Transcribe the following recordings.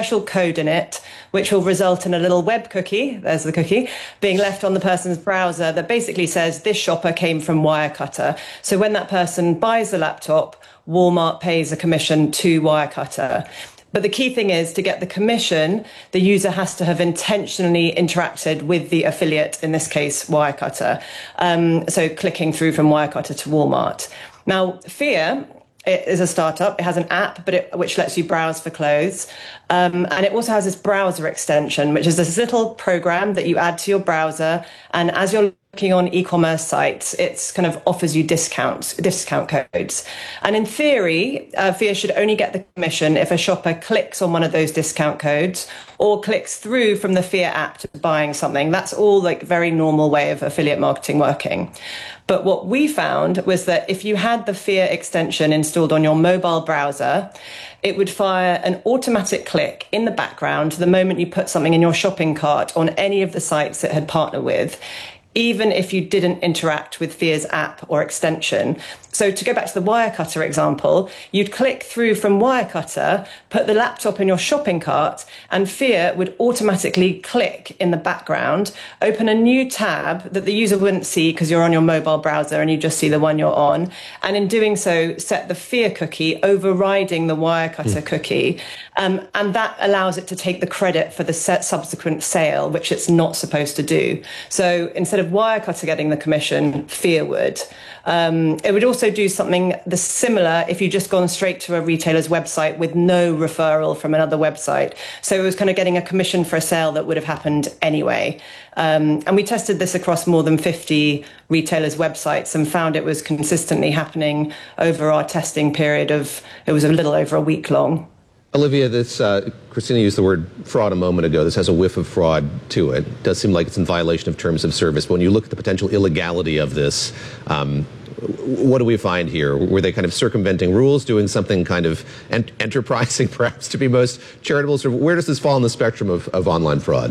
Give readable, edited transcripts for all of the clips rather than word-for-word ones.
special code in it, which will result in a little web cookie, there's the cookie, being left on the person's browser that basically says this shopper came from Wirecutter. So when that person buys the laptop, Walmart pays a commission to Wirecutter. But the key thing is, to get the commission, the user has to have intentionally interacted with the affiliate, in this case, Wirecutter. So clicking through from Wirecutter to Walmart. Now, Fear, it is a startup. It has an app, which lets you browse for clothes. And it also has this browser extension, which is this little program that you add to your browser. And as you're looking on e-commerce sites, it's kind of offers you discount codes. And in theory, Fear should only get the commission if a shopper clicks on one of those discount codes or clicks through from the Fear app to buying something. That's all like very normal way of affiliate marketing working. But what we found was that if you had the Fear extension installed on your mobile browser, it would fire an automatic click in the background the moment you put something in your shopping cart on any of the sites it had partnered with, even if you didn't interact with Fear's app or extension. So to go back to the Wirecutter example, you'd click through from Wirecutter, put the laptop in your shopping cart, and Fear would automatically click in the background, open a new tab that the user wouldn't see because you're on your mobile browser and you just see the one you're on. And in doing so, set the Fear cookie, overriding the Wirecutter cookie. And that allows it to take the credit for the subsequent sale, which it's not supposed to do. So instead of Wirecutter getting the commission, Fear would. It would also do something similar if you just gone straight to a retailer's website with no referral from another website. So it was kind of getting a commission for a sale that would have happened anyway. And we tested this across more than 50 retailers' websites and found it was consistently happening over our testing period it was a little over a week long. Olivia, Christina used the word fraud a moment ago. This has a whiff of fraud to it. It does seem like it's in violation of terms of service. But when you look at the potential illegality of this, what do we find here? Were they kind of circumventing rules, doing something kind of enterprising, perhaps, to be most charitable? So where does this fall on the spectrum of online fraud?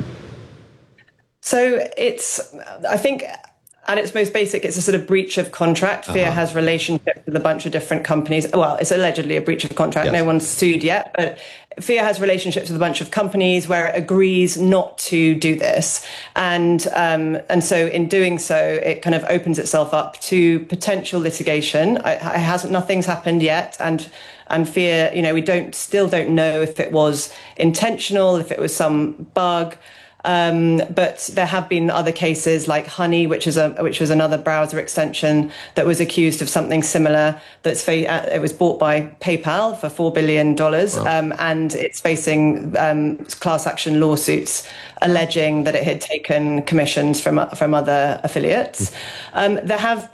So I think, at its most basic, it's a sort of breach of contract. Fear has relationships with a bunch of different companies. Well, it's allegedly a breach of contract. Yes. No one's sued yet, but Fear has relationships with a bunch of companies where it agrees not to do this. And so in doing so, it kind of opens itself up to potential litigation. Nothing's happened yet. And Fear, we still don't know if it was intentional, if it was some bug. But there have been other cases like Honey, which was another browser extension that was accused of something similar. It was bought by PayPal for $4 billion, wow. And it's facing class action lawsuits alleging that it had taken commissions from other affiliates. There has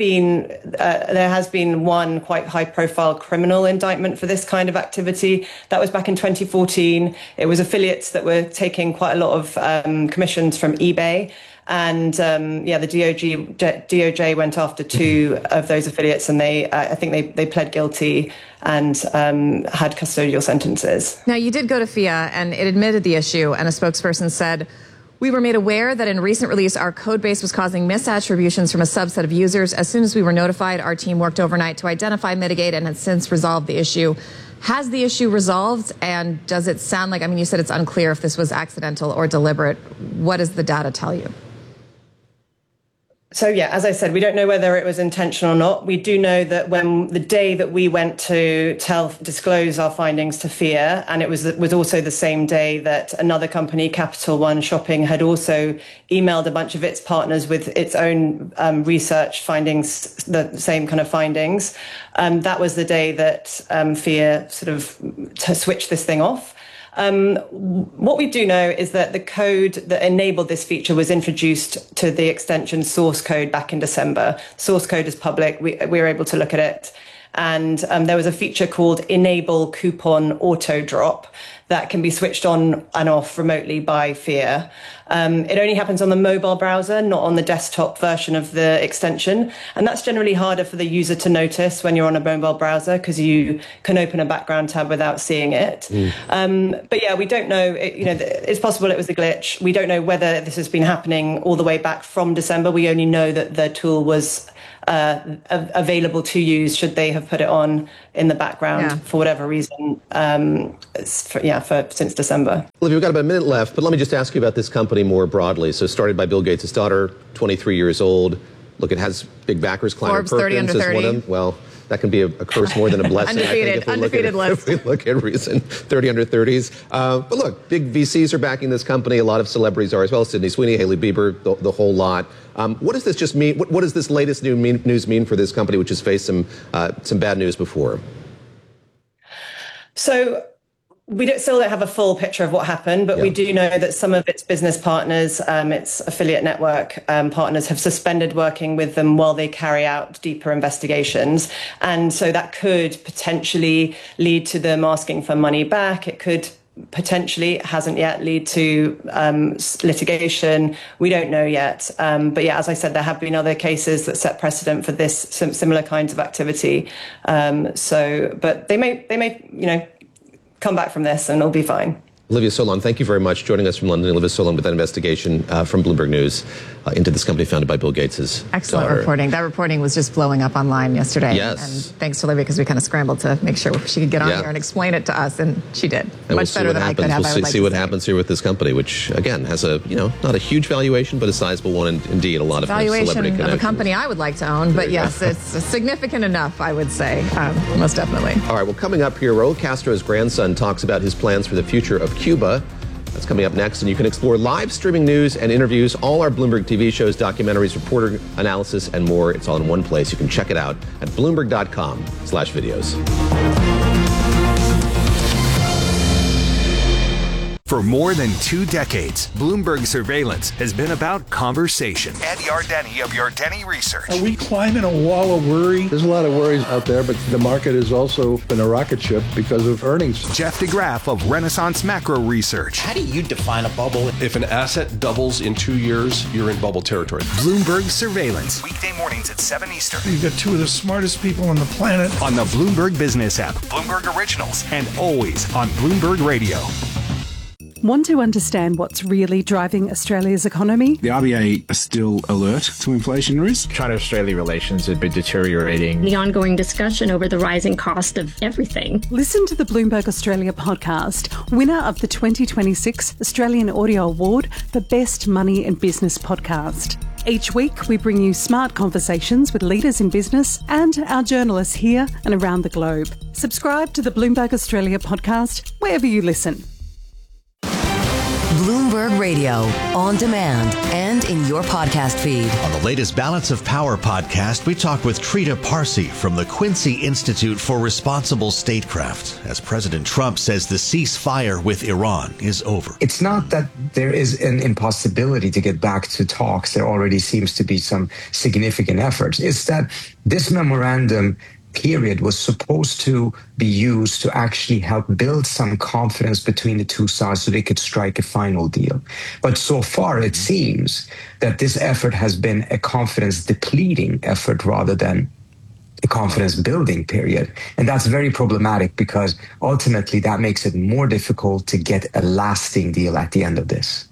been one quite high-profile criminal indictment for this kind of activity. That was back in 2014. It was affiliates that were taking quite a lot of commissions from eBay. And the DOJ went after two of those affiliates, and I think they pled guilty and had custodial sentences. Now, you did go to FIA, and it admitted the issue, and a spokesperson said, "We were made aware that in recent release, our code base was causing misattributions from a subset of users. As soon as we were notified, our team worked overnight to identify, mitigate, and has since resolved the issue." Has the issue resolved? And does it sound like, you said it's unclear if this was accidental or deliberate. What does the data tell you? So, as I said, we don't know whether it was intentional or not. We do know that when the day that we went to disclose our findings to FIA, and it was also the same day that another company, Capital One Shopping, had also emailed a bunch of its partners with its own research findings, the same kind of findings. That was the day that FIA sort of switched this thing off. What we do know is that the code that enabled this feature was introduced to the extension source code back in December. Source code is public. We were able to look at it. And there was a feature called Enable Coupon Auto Drop that can be switched on and off remotely by FIA. It only happens on the mobile browser, not on the desktop version of the extension. And that's generally harder for the user to notice when you're on a mobile browser because you can open a background tab without seeing it. But we don't know. It's possible it was a glitch. We don't know whether this has been happening all the way back from December. We only know that the tool was available to use should they have put it on in the background for whatever reason since December. Olivia, we've got about a minute left, but let me just ask you about this company more broadly. So started by Bill Gates' daughter, 23 years old. Look, it has big backers. Kleiner Perkins is one of them. Well, that can be a curse more than a blessing. Undefeated list. If we look at recent 30 under 30s. But look, big VCs are backing this company. A lot of celebrities are as well. Sydney Sweeney, Hailey Bieber, the whole lot. What does this just mean? What does this latest news mean for this company, which has faced some bad news before? So we still don't have a full picture of what happened, but we do know that some of its business partners, its affiliate network partners, have suspended working with them while they carry out deeper investigations. And so that could potentially lead to them asking for money back. It could potentially, hasn't yet, lead to litigation. We don't know yet. But yeah, as I said, there have been other cases that set precedent for this similar kinds of activity. But they may, come back from this and it'll be fine. Olivia Solon, thank you very much. Joining us from London, Olivia Solon with that investigation from Bloomberg News into this company founded by Bill Gates' Excellent daughter. reporting. That reporting was just blowing up online yesterday. Yes. And thanks to Olivia, because we kind of scrambled to make sure she could get on here and explain it to us, and she did. And Much better than I could have. We'll see what happens here with this company, which again has a not a huge valuation, but a sizable one, and indeed a lot of celebrity connections. Valuation of a company I would like to own, but yes, it's significant enough, I would say, most definitely. All right, well, coming up here, Raul Castro's grandson talks about his plans for the future of Cuba. That's coming up next, and you can explore live streaming news and interviews, all our Bloomberg TV shows, documentaries, reporter analysis, and more. It's all in one place. You can check it out at Bloomberg.com/videos. For more than 2 decades, Bloomberg Surveillance has been about conversation. Ed Yardeni of Yardeni Research. Are we climbing a wall of worry? There's a lot of worries out there, but the market has also been a rocket ship because of earnings. Jeff DeGraff of Renaissance Macro Research. How do you define a bubble? If an asset doubles in 2 years, you're in bubble territory. Bloomberg Surveillance. Weekday mornings at 7 Eastern. You've got two of the smartest people on the planet. On the Bloomberg Business app. Bloomberg Originals. And always on Bloomberg Radio. Want to understand what's really driving Australia's economy? The RBA are still alert to inflation risk. China-Australia relations have been deteriorating. The ongoing discussion over the rising cost of everything. Listen to the Bloomberg Australia podcast, winner of the 2026 Australian Audio Award for Best Money and Business Podcast. Each week, we bring you smart conversations with leaders in business and our journalists here and around the globe. Subscribe to the Bloomberg Australia podcast wherever you listen. Bloomberg Radio, on demand and in your podcast feed. On the latest Balance of Power podcast, we talk with Trita Parsi from the Quincy Institute for Responsible Statecraft, as President Trump says the ceasefire with Iran is over. It's not that there is an impossibility to get back to talks. There already seems to be some significant efforts. It's that this memorandum period was supposed to be used to actually help build some confidence between the two sides so they could strike a final deal. But so far, it seems that this effort has been a confidence depleting effort rather than a confidence building period. And that's very problematic because ultimately that makes it more difficult to get a lasting deal at the end of this.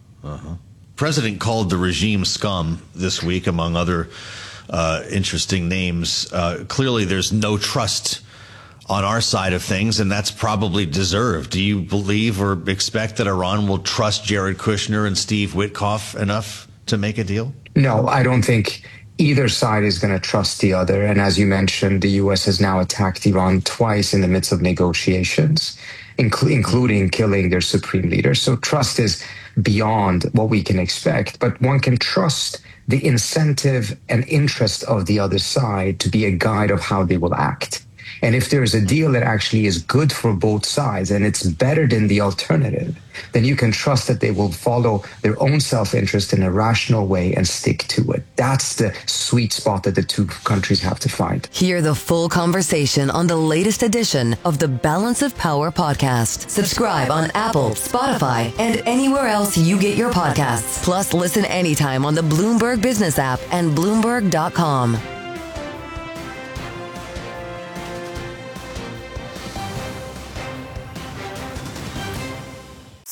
President called the regime scum this week, among other interesting names. Clearly, there's no trust on our side of things, and that's probably deserved. Do you believe or expect that Iran will trust Jared Kushner and Steve Witkoff enough to make a deal? No, I don't think either side is going to trust the other. And as you mentioned, the U.S. has now attacked Iran twice in the midst of negotiations, including killing their supreme leader. So trust is beyond what we can expect, but one can trust the incentive and interest of the other side to be a guide of how they will act. And if there is a deal that actually is good for both sides and it's better than the alternative, then you can trust that they will follow their own self-interest in a rational way and stick to it. That's the sweet spot that the two countries have to find. Hear the full conversation on the latest edition of the Balance of Power podcast. Subscribe on Apple, Spotify, and anywhere else you get your podcasts. Plus, listen anytime on the Bloomberg Business app and Bloomberg.com.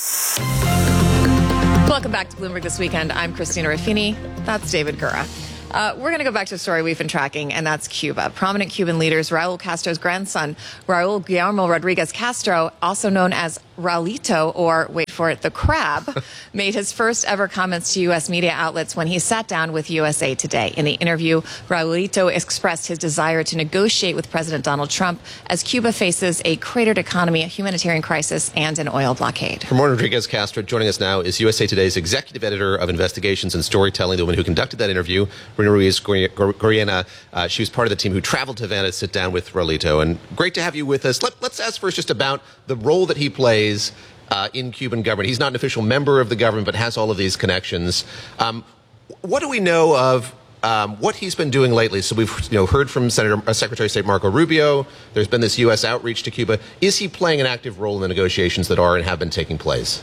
Welcome back to Bloomberg This Weekend. I'm Christina Ruffini. That's David Gura. We're going to go back to a story we've been tracking, and that's Cuba. Prominent Cuban leaders, Raul Castro's grandson, Raul Guillermo Rodriguez Castro, also known as Raulito, or wait for it, the Crab, made his first ever comments to U.S. media outlets when he sat down with USA Today. In the interview, Raulito expressed his desire to negotiate with President Donald Trump as Cuba faces a cratered economy, a humanitarian crisis, and an oil blockade. Ramon Rodriguez Castro joining us now is USA Today's executive editor of investigations and storytelling, the woman who conducted that interview, Rina Ruiz Goriena. She was part of the team who traveled to Havana to sit down with Raulito. And great to have you with us. Let's ask first just about the role that he plays in Cuban government. He's not an official member of the government, but has all of these connections. What do we know of what he's been doing lately? So we've heard from Secretary of State Marco Rubio. There's been this U.S. outreach to Cuba. Is he playing an active role in the negotiations that are and have been taking place?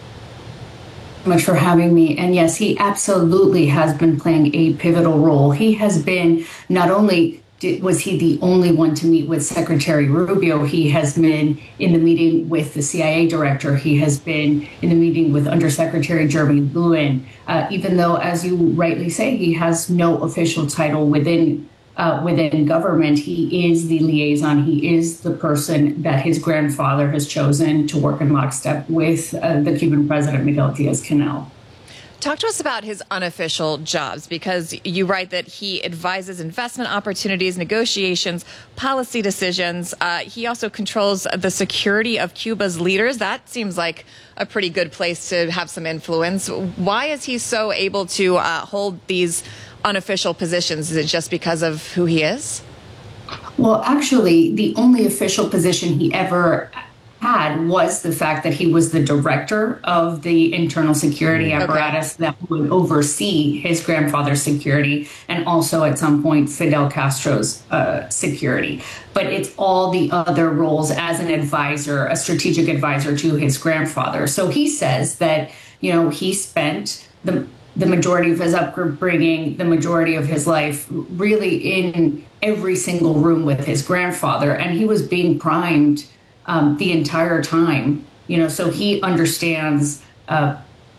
Much for having me. And yes, he absolutely has been playing a pivotal role. He has been not only was he the only one to meet with Secretary Rubio, he has been in the meeting with the CIA director. He has been in the meeting with Undersecretary Jeremy Lewin, even though, as you rightly say, he has no official title within government. He is the liaison. He is the person that his grandfather has chosen to work in lockstep with the Cuban president, Miguel Diaz-Canel. Talk to us about his unofficial jobs, because you write that he advises investment opportunities, negotiations, policy decisions. He also controls the security of Cuba's leaders. That seems like a pretty good place to have some influence. Why is he so able to hold these unofficial positions? Is it just because of who he is? Well, actually, the only official position he ever had was the fact that he was the director of the internal security apparatus that would oversee his grandfather's security and also at some point Fidel Castro's security. But it's all the other roles as an advisor, a strategic advisor to his grandfather. So he says that, he spent the majority of his upbringing, the majority of his life really in every single room with his grandfather, and he was being primed the entire time, so he understands how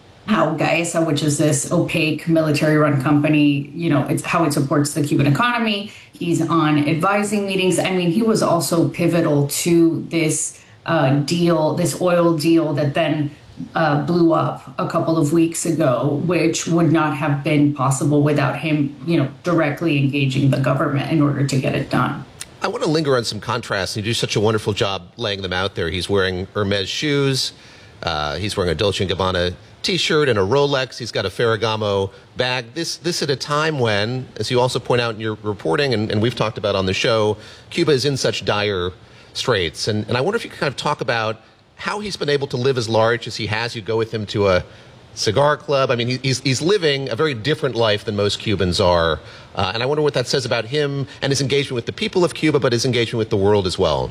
Gaesa, which is this opaque military-run company, it's how it supports the Cuban economy. He's on advising meetings. I mean, he was also pivotal to this deal, this oil deal that then blew up a couple of weeks ago, which would not have been possible without him, directly engaging the government in order to get it done. I want to linger on some contrasts. You do such a wonderful job laying them out there. He's wearing Hermes shoes. He's wearing a Dolce & Gabbana T-shirt and a Rolex. He's got a Ferragamo bag. This at a time when, as you also point out in your reporting, and we've talked about on the show, Cuba is in such dire straits. And I wonder if you could kind of talk about how he's been able to live as large as he has. You go with him to a cigar club. I mean, he's living a very different life than most Cubans are. And I wonder what that says about him and his engagement with the people of Cuba, but his engagement with the world as well.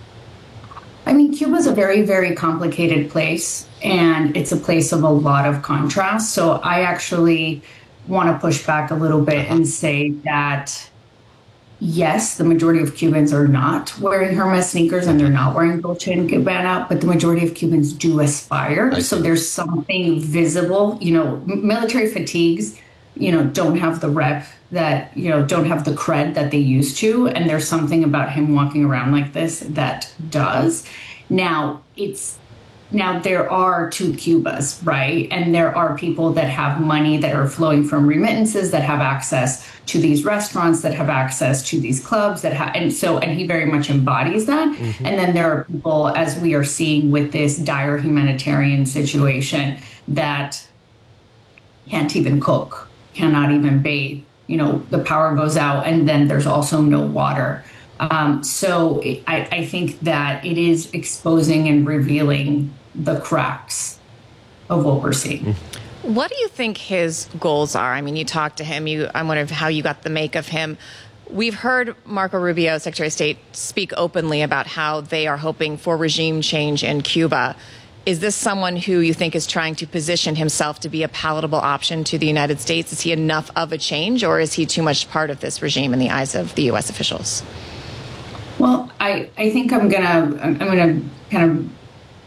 I mean, Cuba's a very, very complicated place, and it's a place of a lot of contrast. So I actually want to push back a little bit and say that, yes, the majority of Cubans are not wearing Hermes sneakers and they're not wearing Dolce & Gabbana, but the majority of Cubans do aspire. So there's something visible, military fatigues, don't have the rep that, don't have the cred that they used to. And there's something about him walking around like this that does. Now there are two Cubas, right? And there are people that have money that are flowing from remittances, that have access to these restaurants, that have access to these clubs, and he very much embodies that. Mm-hmm. And then there are people, as we are seeing with this dire humanitarian situation, that can't even cook, cannot even bathe. The power goes out, and then there's also no water. So I think that it is exposing and revealing the cracks of what we're seeing. What do you think his goals are? I mean, you talked to him. I'm wondering how you got the make of him. We've heard Marco Rubio, Secretary of State, speak openly about how they are hoping for regime change in Cuba. Is this someone who you think is trying to position himself to be a palatable option to the United States? Is he enough of a change, or is he too much part of this regime in the eyes of the U.S. officials? Well, I think I'm gonna kind of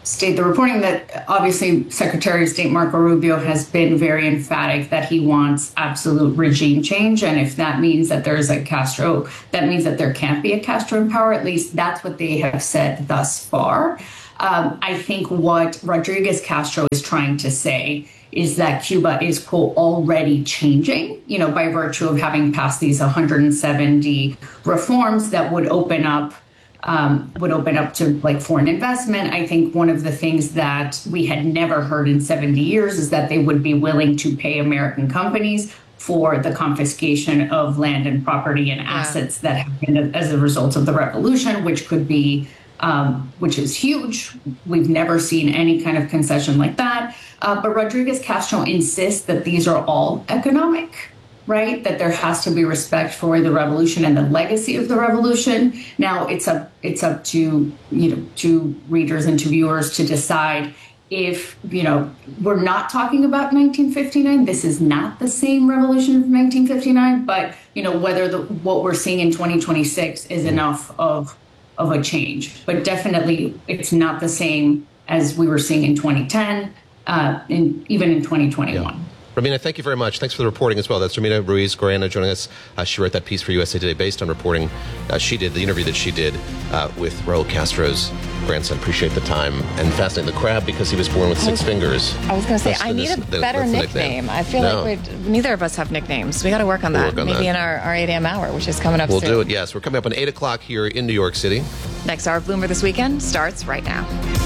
state the reporting that obviously Secretary of State Marco Rubio has been very emphatic that he wants absolute regime change. And if that means that there's a Castro, that means that there can't be a Castro in power. At least that's what they have said thus far. I think what Rodriguez Castro is trying to say is that Cuba is, quote, already changing, by virtue of having passed these 170 reforms that would open up to like foreign investment. I think one of the things that we had never heard in 70 years is that they would be willing to pay American companies for the confiscation of land and property and assets that happened as a result of the revolution, which could be, which is huge. We've never seen any kind of concession like that. But Rodriguez Castro insists that these are all economic, right? That there has to be respect for the revolution and the legacy of the revolution. Now it's up to, to readers and to viewers to decide if, we're not talking about 1959. This is not the same revolution of 1959, but, whether what we're seeing in 2026 is enough of a change. But definitely it's not the same as we were seeing in 2010, even in 2021. Yeah. Romina, thank you very much. Thanks for the reporting as well. That's Romina Ruiz-Guarana joining us. She wrote that piece for USA Today based on reporting the interview that she did with Raul Castro's grandson. Appreciate the time. And fascinating, the crab, because he was born with 6 fingers. I was going to say, I need a better nickname. I feel like neither of us have nicknames. We got to work on that. Maybe in our 8 a.m. hour, which is coming up soon. We'll do it, yes. We're coming up on 8 o'clock here in New York City. Next hour of Bloomberg This Weekend starts right now.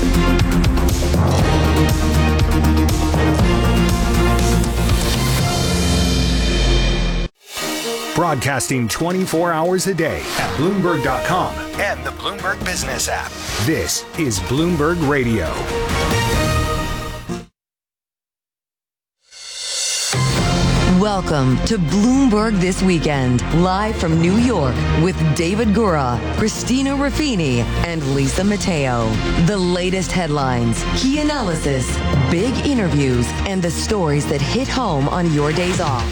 Broadcasting 24 hours a day at Bloomberg.com and the Bloomberg Business app. This is Bloomberg Radio. Welcome to Bloomberg This Weekend, live from New York with David Gura, Christina Ruffini, and Lisa Mateo. The latest headlines, key analysis, big interviews, and the stories that hit home on your days off.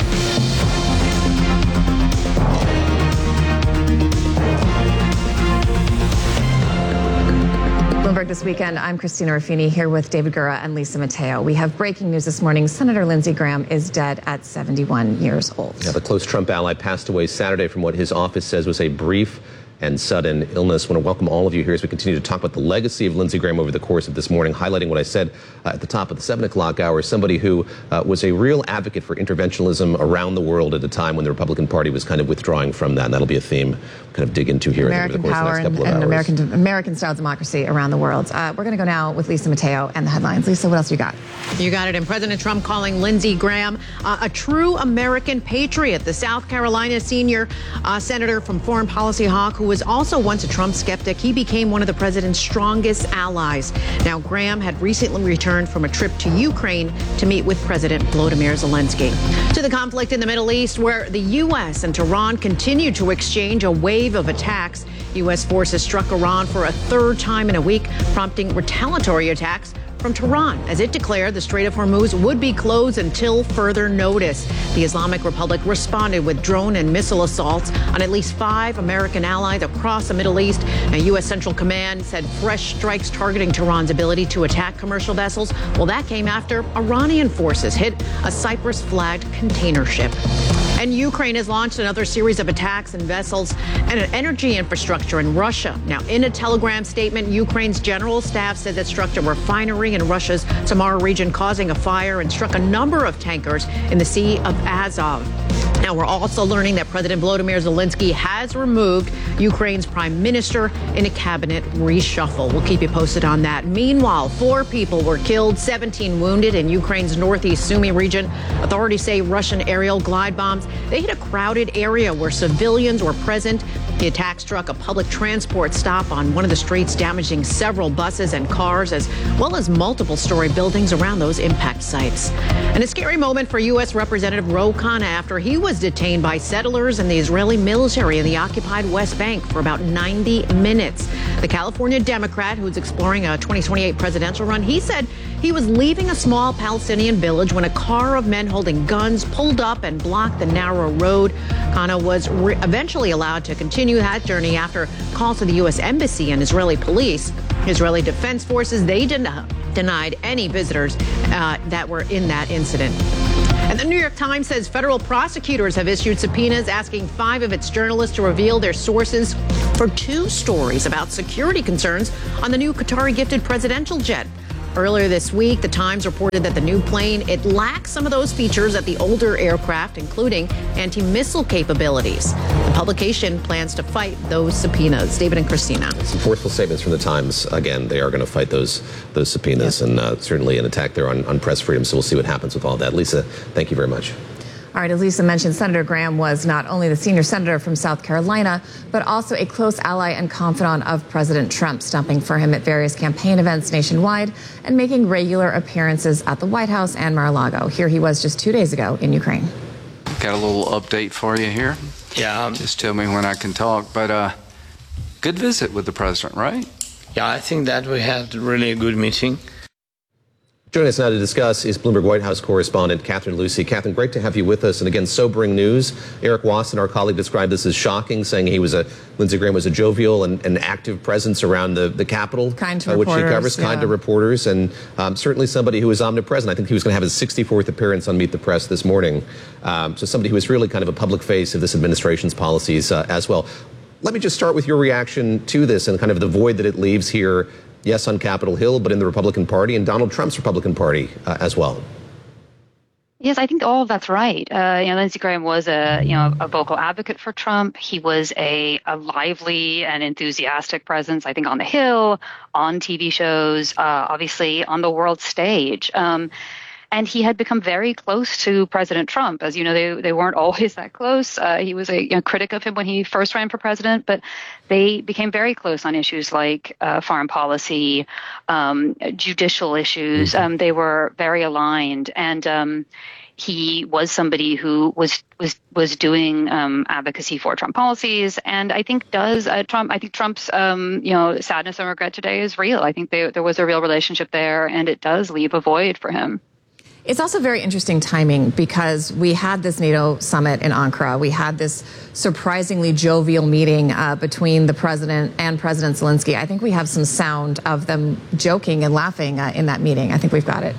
Bloomberg This Weekend, I'm Christina Ruffini here with David Gura and Lisa Mateo. We have breaking news this morning. Senator Lindsey Graham is dead at 71 years old. Yeah, the close Trump ally passed away Saturday from what his office says was a brief and sudden illness. I want to welcome all of you here as we continue to talk about the legacy of Lindsey Graham over the course of this morning, highlighting what I said at the top of the 7 o'clock hour, somebody who was a real advocate for interventionism around the world at a time when the Republican Party was kind of withdrawing from that. And that'll be a theme we'll kind of dig into here over the course of the next couple of hours. And American-style democracy around the world. We're going to go now with Lisa Mateo and the headlines. Lisa, what else you got? You got it. And President Trump calling Lindsey Graham a true American patriot. The South Carolina senior senator from Foreign Policy Hawk, who was also once a Trump skeptic, he became one of the president's strongest allies. Now, Graham had recently returned from a trip to Ukraine to meet with President Volodymyr Zelensky. To the conflict in the Middle East, where the U.S. and Tehran continue to exchange a wave of attacks. U.S. forces struck Iran for a third time in a week, prompting retaliatory attacks from Tehran as it declared the Strait of Hormuz would be closed until further notice. The Islamic Republic responded with drone and missile assaults on at least 5 American allies across the Middle East. Now, U.S. Central Command said fresh strikes targeting Tehran's ability to attack commercial vessels. Well, that came after Iranian forces hit a Cyprus-flagged container ship. And Ukraine has launched another series of attacks on vessels and an energy infrastructure in Russia. Now, in a telegram statement, Ukraine's general staff said that struck a refinery in Russia's Samara region, causing a fire, and struck a number of tankers in the Sea of Azov. Now, we're also learning that President Volodymyr Zelensky has removed Ukraine's prime minister in a cabinet reshuffle. We'll keep you posted on that. Meanwhile, 4 people were killed, 17 wounded in Ukraine's northeast Sumy region. Authorities say Russian aerial glide bombs, they hit a crowded area where civilians were present. The attack struck a public transport stop on one of the streets, damaging several buses and cars, as well as multiple story buildings around those impact sites. And a scary moment for U.S. Representative Ro Khanna after he was detained by settlers and the Israeli military in the occupied West Bank for about 90 minutes. The California Democrat, who's exploring a 2028 presidential run, he said he was leaving a small Palestinian village when a car of men holding guns pulled up and blocked the narrow road. Khanna was eventually allowed to continue that journey after calls to the U.S. Embassy and Israeli police. Israeli Defense Forces, they denied any visitors that were in that incident. And the New York Times says federal prosecutors have issued subpoenas asking 5 of its journalists to reveal their sources for 2 stories about security concerns on the new Qatari-gifted presidential jet. Earlier this week, the Times reported that the new plane, it lacks some of those features that the older aircraft, including anti-missile capabilities. The publication plans to fight those subpoenas. David and Christina. Some forceful statements from the Times. Again, they are going to fight those subpoenas, and certainly an attack there on press freedom. So we'll see what happens with all that. Lisa, thank you very much. All right, as Lisa mentioned, Senator Graham was not only the senior senator from South Carolina, but also a close ally and confidant of President Trump, stopping for him at various campaign events nationwide and making regular appearances at the White House and Mar-a-Lago. Here he was just 2 days ago in Ukraine. Got a little update for you here. Yeah. Just tell me when I can talk. But good visit with the president, right? Yeah, I think that we had really a good meeting. Joining us now to discuss is Bloomberg White House correspondent Catherine Lucy. Catherine, great to have you with us. And again, sobering news. Eric Wasson, our colleague, described this as shocking, saying Lindsey Graham was a jovial and active presence around the Capitol, kind to which reporters, she covers, kind to reporters, and certainly somebody who was omnipresent. I think he was going to have his 64th appearance on Meet the Press this morning. So somebody who was really kind of a public face of this administration's policies as well. Let me just start with your reaction to this and kind of the void that it leaves here. Yes, on Capitol Hill, but in the Republican Party and Donald Trump's Republican Party as well. Yes, I think all of that's right. Lindsey Graham was a vocal advocate for Trump. He was a lively and enthusiastic presence, I think, on the Hill, on TV shows, obviously on the world stage. And he had become very close to President Trump. As you know, they weren't always that close. He was a critic of him when he first ran for president, but they became very close on issues like foreign policy, judicial issues. They were very aligned, and he was somebody who was doing advocacy for Trump policies, and I think Trump's sadness and regret today is real. I think there was a real relationship there, and it does leave a void for him. It's also very interesting timing because we had this NATO summit in Ankara. We had this surprisingly jovial meeting between the president and President Zelensky. I think we have some sound of them joking and laughing in that meeting. I think we've got it.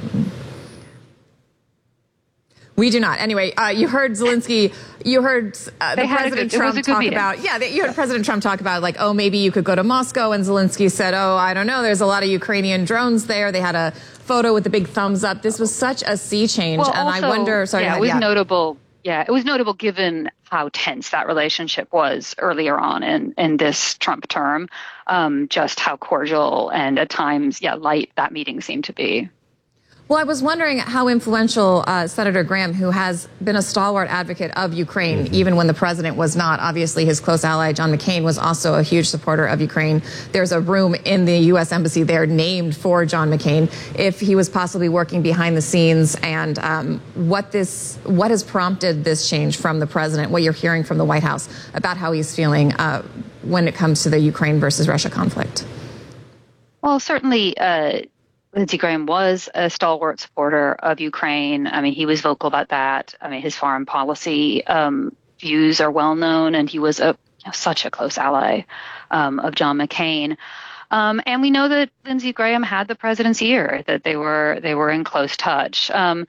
We do not. Anyway, you heard Zelensky, you heard President Trump talk about, you heard President Trump talk about like, oh, maybe you could go to Moscow. And Zelensky said, oh, I don't know. There's a lot of Ukrainian drones there. They had a photo with the big thumbs up. This was such a sea change. Well, and also, I wonder, sorry. Yeah, it was notable. Yeah, it was notable given how tense that relationship was earlier on in this Trump term, just how cordial and at times, light that meeting seemed to be. Well, I was wondering how influential Senator Graham, who has been a stalwart advocate of Ukraine, even when the president was not. Obviously, his close ally, John McCain, was also a huge supporter of Ukraine. There's a room in the U.S. Embassy there named for John McCain. If he was possibly working behind the scenes, and what has prompted this change from the president, what you're hearing from the White House about how he's feeling when it comes to the Ukraine versus Russia conflict? Well, certainly, Lindsey Graham was a stalwart supporter of Ukraine. I mean, he was vocal about that. I mean, his foreign policy views are well known, and he was such a close ally of John McCain. And we know that Lindsey Graham had the president's ear, that they were in close touch. The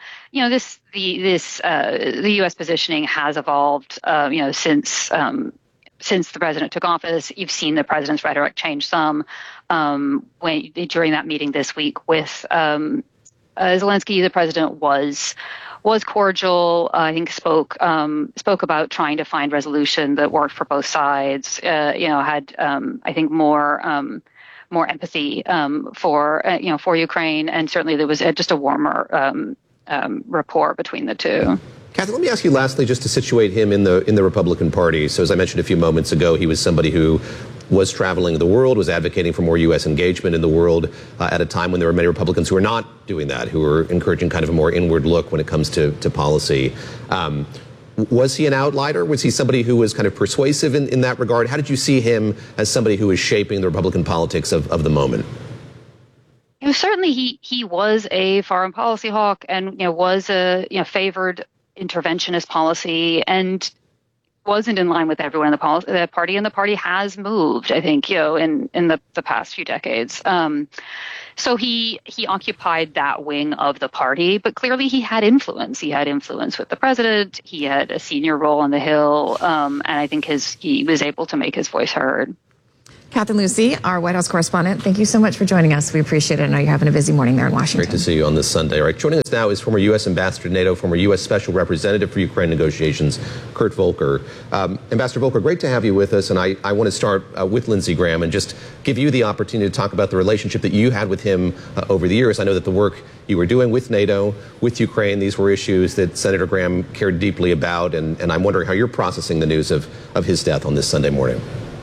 U.S. positioning has evolved, since the president took office. You've seen the president's rhetoric change some. During that meeting this week with Zelensky, the president was cordial. I think spoke about trying to find resolution that worked for both sides. Had I think more empathy for Ukraine, and certainly there was just a warmer rapport between the two. Catherine, let me ask you lastly, just to situate him in the Republican Party. So as I mentioned a few moments ago, he was somebody who was traveling the world, was advocating for more U.S. engagement in the world at a time when there were many Republicans who were not doing that, who were encouraging kind of a more inward look when it comes to policy. Was he an outlier? Was he somebody who was kind of persuasive in that regard? How did you see him as somebody who was shaping the Republican politics of the moment? Certainly he was a foreign policy hawk and was a favored interventionist policy, and wasn't in line with everyone in the party, and the party has moved, I think, in the past few decades. So he occupied that wing of the party, but clearly he had influence. He had influence with the president. He had a senior role on the Hill, and I think he was able to make his voice heard. Catherine Lucy, our White House correspondent, thank you so much for joining us. We appreciate it. I know you're having a busy morning there in Washington. Great to see you on this Sunday. All right, joining us now is former U.S. Ambassador to NATO, former U.S. Special Representative for Ukraine negotiations, Kurt Volker. Ambassador Volker, great to have you with us, and I want to start with Lindsey Graham and just give you the opportunity to talk about the relationship that you had with him over the years. I know that the work you were doing with NATO, with Ukraine, these were issues that Senator Graham cared deeply about, and I'm wondering how you're processing the news of his death on this Sunday morning.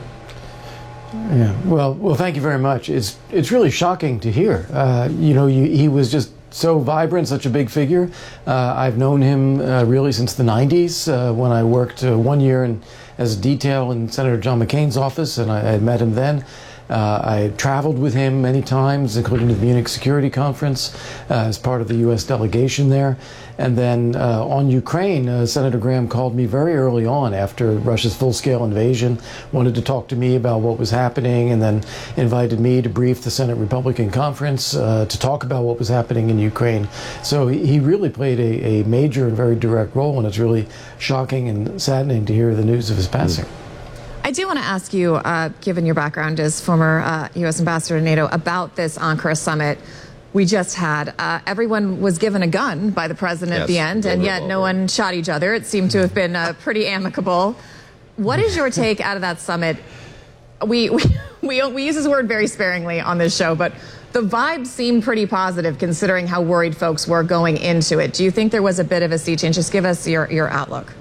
Yeah, well, thank you very much. It's really shocking to hear. He was just so vibrant, such a big figure. I've known him really since the 90s when I worked 1 year as a detail in Senator John McCain's office, and I had met him then. I traveled with him many times, including to the Munich Security Conference as part of the U.S. delegation there. And then on Ukraine, Senator Graham called me very early on after Russia's full-scale invasion, wanted to talk to me about what was happening, and then invited me to brief the Senate Republican Conference to talk about what was happening in Ukraine. So he really played a major and very direct role, and it's really shocking and saddening to hear the news of his passing. I do want to ask you, given your background as former U.S. Ambassador to NATO, about this Ankara summit we just had. Everyone was given a gun by the president at the end, and yet no one shot each other. It seemed to have been pretty amicable. What is your take out of that summit? We use this word very sparingly on this show, but the vibes seem pretty positive considering how worried folks were going into it. Do you think there was a bit of a sea change? Just give us your outlook.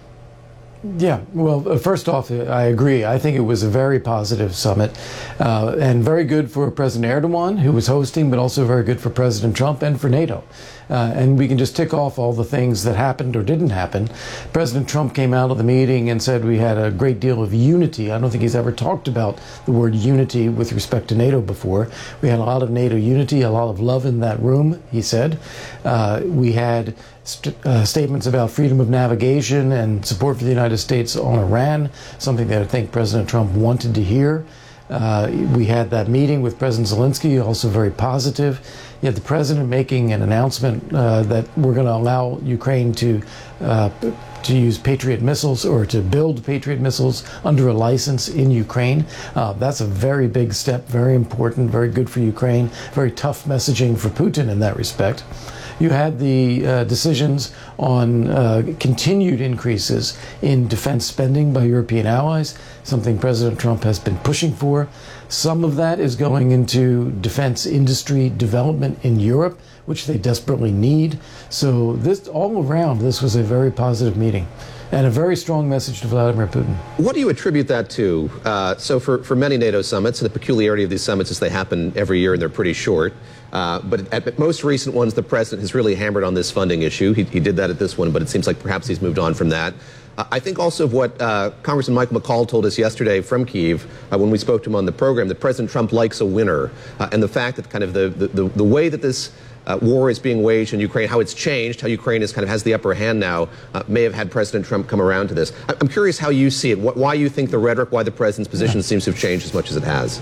Yeah, well, first off, I agree. I think it was a very positive summit and very good for President Erdogan, who was hosting, but also very good for President Trump and for NATO. And we can just tick off all the things that happened or didn't happen. President Trump came out of the meeting and said we had a great deal of unity. I don't think he's ever talked about the word unity with respect to NATO before. We had a lot of NATO unity, a lot of love in that room, he said. We had statements about freedom of navigation and support for the United States on Iran, something that I think President Trump wanted to hear. We had that meeting with President Zelensky, also very positive. You had the president making an announcement that we're going to allow Ukraine to use Patriot missiles or to build Patriot missiles under a license in Ukraine. That's a very big step, very important, very good for Ukraine, very tough messaging for Putin in that respect. You had the decisions on continued increases in defense spending by European allies, something President Trump has been pushing for. Some of that is going into defense industry development in Europe, which they desperately need. So this, all around, this was a very positive meeting and a very strong message to Vladimir Putin. What do you attribute that to? So for many NATO summits, the peculiarity of these summits is they happen every year and they're pretty short. But at most recent ones, the president has really hammered on this funding issue. He did that at this one, but it seems like perhaps he's moved on from that. I think also of what Congressman Michael McCaul told us yesterday from Kyiv when we spoke to him on the program, that President Trump likes a winner. And the fact that kind of the way that this war is being waged in Ukraine, how it's changed, how Ukraine is kind of has the upper hand now, may have had President Trump come around to this. I'm curious how you see it, why you think the rhetoric, why the president's position seems to have changed as much as it has.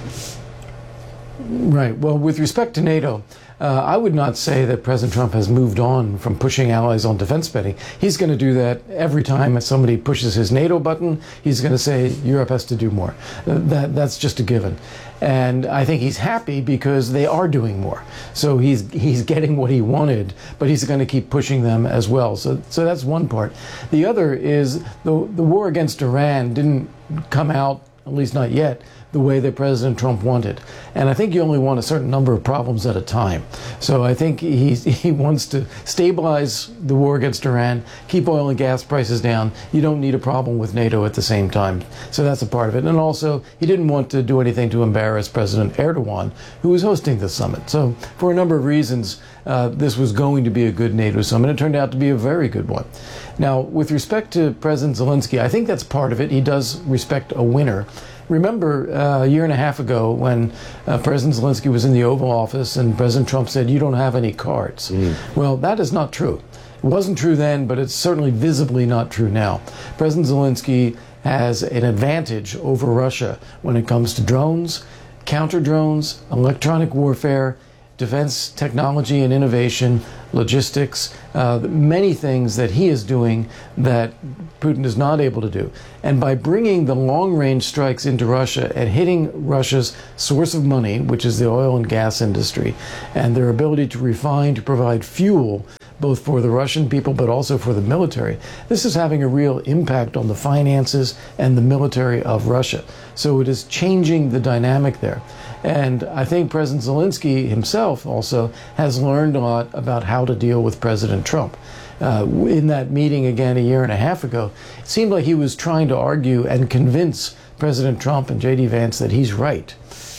Right. Well, with respect to NATO, I would not say that President Trump has moved on from pushing allies on defense spending. He's going to do that every time somebody pushes his NATO button. He's going to say Europe has to do more. That's just a given. And I think he's happy because they are doing more. So he's getting what he wanted, but he's going to keep pushing them as well. So that's one part. The other is the war against Iran didn't come out, at least not yet, the way that President Trump wanted. And I think you only want a certain number of problems at a time. So I think he wants to stabilize the war against Iran, keep oil and gas prices down. You don't need a problem with NATO at the same time. So that's a part of it. And also, he didn't want to do anything to embarrass President Erdogan, who was hosting the summit. So for a number of reasons, this was going to be a good NATO summit. It turned out to be a very good one. Now, with respect to President Zelensky, I think that's part of it. He does respect a winner. Remember a year and a half ago when President Zelensky was in the Oval Office and President Trump said, "You don't have any cards." Well, that is not true. It wasn't true then, but it's certainly visibly not true now. President Zelensky has an advantage over Russia when it comes to drones, counter drones, electronic warfare, defense technology and innovation, logistics, many things that he is doing that Putin is not able to do. And by bringing the long-range strikes into Russia and hitting Russia's source of money, which is the oil and gas industry, and their ability to refine, to provide fuel, both for the Russian people but also for the military, this is having a real impact on the finances and the military of Russia. So it is changing the dynamic there. And I think President Zelensky himself also has learned a lot about how to deal with President Trump. In that meeting again a year and a half ago, it seemed like he was trying to argue and convince President Trump and J.D. Vance that he's right.